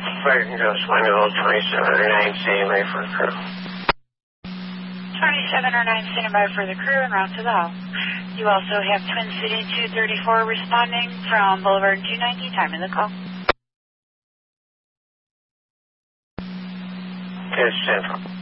Fire can go Swineville 27 or 9, standing by for the crew. 27 or 9, standing by for the crew en route to the hall. You also have Twin City 234 responding from Boulevard 290, time in the call. Yes, Central.